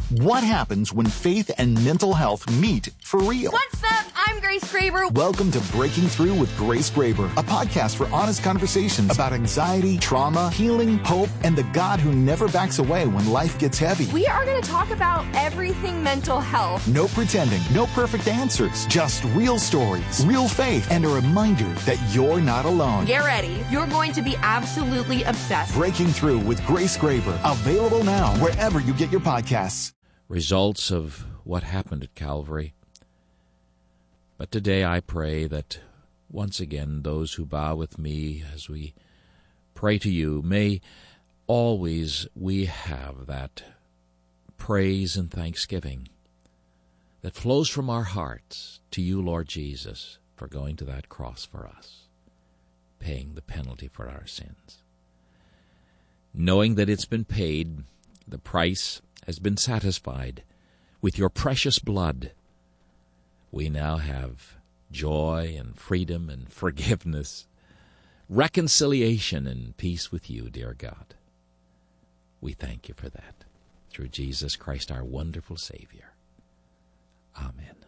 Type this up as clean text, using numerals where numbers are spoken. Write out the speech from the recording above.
What happens when faith and mental health meet for real? What's up? I'm Grace Graber. Welcome to Breaking Through with Grace Graber, a podcast for honest conversations about anxiety, trauma, healing, hope, and the God who never backs away when life gets heavy. We are going to talk about everything mental health. No pretending, no perfect answers, just real stories, real faith, and a reminder that you're not alone. Get ready. You're going to be absolutely obsessed. Breaking Through with Grace Graber, available now wherever you get your podcasts. Results of what happened at Calvary. But today I pray that once again those who bow with me as we pray to you, may always we have that praise and thanksgiving that flows from our hearts to you, Lord Jesus, for going to that cross for us, paying the penalty for our sins. Knowing that it's been paid, the price has been satisfied with your precious blood, we now have joy and freedom and forgiveness, reconciliation and peace with you, dear God. We thank you for that. Through Jesus Christ, our wonderful Savior. Amen.